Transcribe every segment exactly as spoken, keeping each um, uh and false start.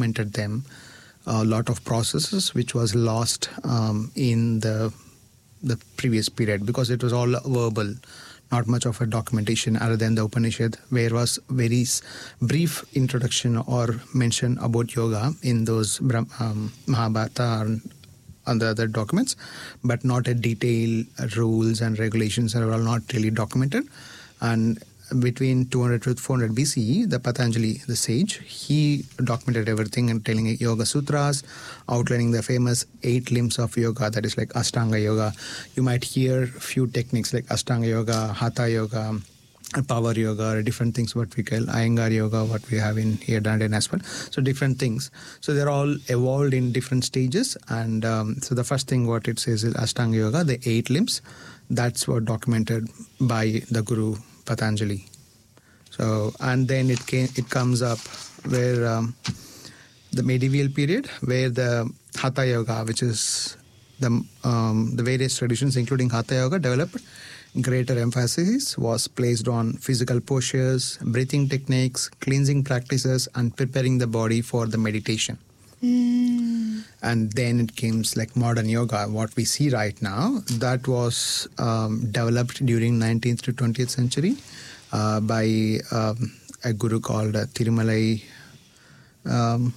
documented them a lot of processes which was lost um, in the the previous period, because it was all verbal, not much of a documentation other than the Upanishad, where was very brief introduction or mention about yoga in those um, Mahabharata and, and the other documents, but not a detailed rules and regulations are all not really documented. And between two hundred to four hundred B C E, the Patanjali, the sage, he documented everything and telling Yoga Sutras, outlining the famous eight limbs of yoga, that is like Ashtanga Yoga. You might hear few techniques like Ashtanga Yoga, Hatha Yoga, Power Yoga, different things what we call Iyengar Yoga, what we have in here London as well. So different things. So they're all evolved in different stages. And um, so the first thing what it says is Ashtanga Yoga, the eight limbs. That's what documented by the Guru Patanjali. So, and then it came, it comes up where um, the medieval period, where the Hatha Yoga, which is the um, the various traditions, including Hatha Yoga, developed. Greater emphasis was placed on physical postures, breathing techniques, cleansing practices, and preparing the body for the meditation. Mm. And then it came like modern yoga, what we see right now, that was um, developed during nineteenth to twentieth century uh, by um, a guru called uh, Tirumalai um,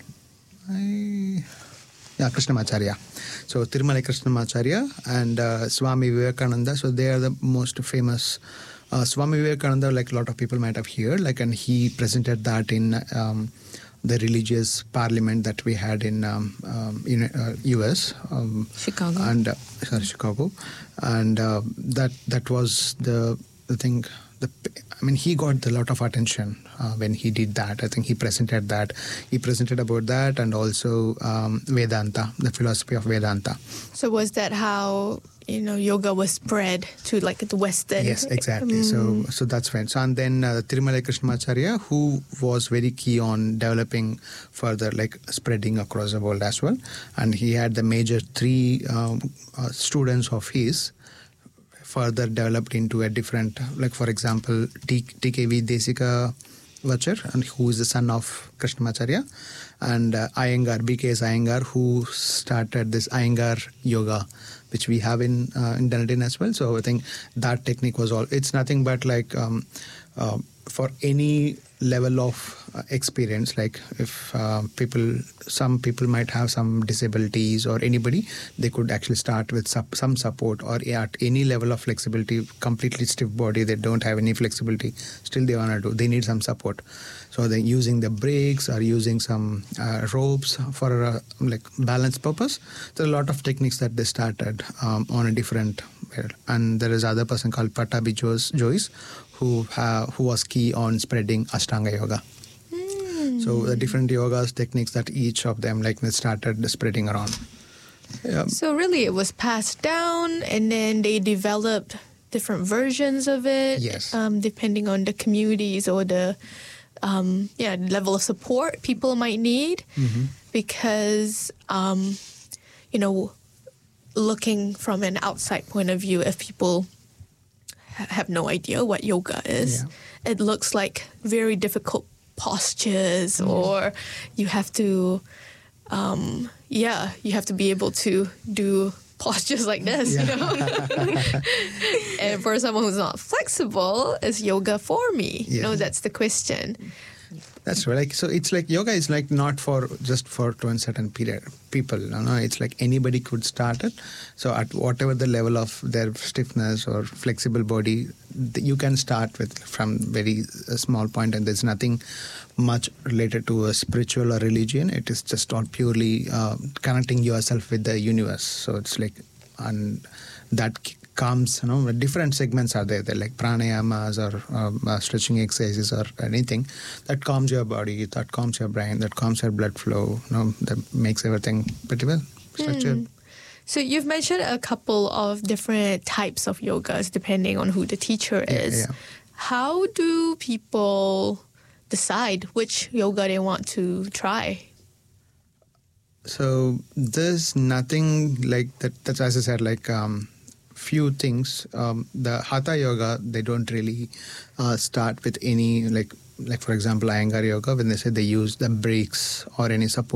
I, yeah, Krishnamacharya. So Tirumalai Krishnamacharya and uh, Swami Vivekananda, so they are the most famous. Uh, Swami Vivekananda, like a lot of people might have heard, like, and he presented that in um, the religious parliament that we had in um, um, in uh, U S um, Chicago and uh, sorry Chicago, and uh, that that was the the thing. The, I mean, he got a lot of attention uh, when he did that. I think he presented that. He presented about that and also um, Vedanta, the philosophy of Vedanta. So was that how, you know, yoga was spread to like the Western? Yes, exactly. Mm. So so that's right. So and then uh, Tirumalai Krishnamacharya, who was very key on developing further, like spreading across the world as well. And he had the major three um, uh, students of his, further developed into a different, like for example, T K V Desika Vachar, and who is the son of Krishnamacharya, and uh, Iyengar, B K S Iyengar, who started this Iyengar Yoga, which we have in uh, in Dunedin as well. So I think that technique was all. It's nothing but like um, uh, for any level of uh, experience, like if uh, people, some people might have some disabilities or anybody, they could actually start with sup- some support, or at any level of flexibility, completely stiff body, they don't have any flexibility, still they want to do, they need some support. So they're using the brakes or using some uh, ropes for a like balance purpose. There are a lot of techniques that they started um, on a different, and there is other person called Patabi Joyce, who uh, who was key on spreading Ashtanga Yoga. Mm. So the different yogas, techniques that each of them like they started spreading around. Yeah. So really it was passed down and then they developed different versions of it. Yes. Um, depending on the communities or the um, yeah level of support people might need. Mm-hmm. Because, um, you know, looking from an outside point of view, if people have no idea what yoga is, yeah. It looks like very difficult postures, mm. or you have to, um, yeah, you have to be able to do postures like this, yeah. You know. And for someone who's not flexible, is yoga for me? Yeah. You know, that's the question. That's right. Like, so it's like yoga is like not for just for to a certain period people. You know, it's like anybody could start it. So at whatever the level of their stiffness or flexible body, you can start with from very a small point, and there's nothing much related to a spiritual or religion. It is just all purely uh, connecting yourself with the universe. So it's like, and that comes, you know, different segments are there. They're like pranayamas or um, uh, stretching exercises or anything that calms your body, that calms your brain, that calms your blood flow, you know, that makes everything pretty well structured. Mm. So you've mentioned a couple of different types of yogas depending on who the teacher is. Yeah, yeah. How do people decide which yoga they want to try? So there's nothing like that. That's, as I said, like um, few things. Um, the Hatha Yoga, they don't really uh, start with any, like, like for example, Iyengar Yoga, when they say they use the brakes or any support.